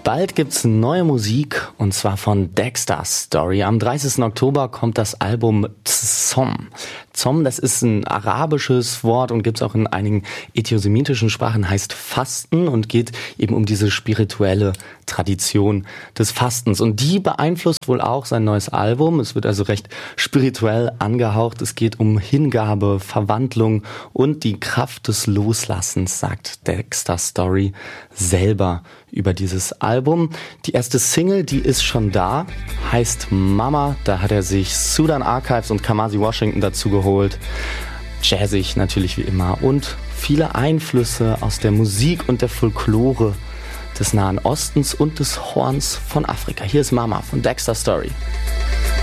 Bald gibt's neue Musik und zwar von Dexter Story. Am 30. Oktober kommt das Album Tzom. Tzom, das ist ein arabisches Wort und gibt's auch in einigen ethiosemitischen Sprachen, heißt Fasten und geht eben um diese spirituelle Tradition des Fastens. Und die beeinflusst wohl auch sein neues Album. Es wird also recht spirituell angehaucht. Es geht um Hingabe, Verwandlung und die Kraft des Loslassens, sagt Dexter Story selber über dieses Album. Die erste Single, die ist schon da, heißt Mama. Da hat er sich Sudan Archives und Kamasi Washington dazu geholt. Jazzig natürlich wie immer und viele Einflüsse aus der Musik und der Folklore des Nahen Ostens und des Horns von Afrika. Hier ist Mama von Dexter Story.